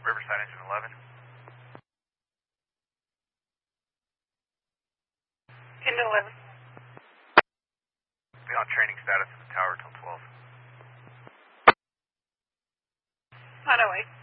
Riverside engine 11. Into 11. Be on training status at the tower till 12. On our way.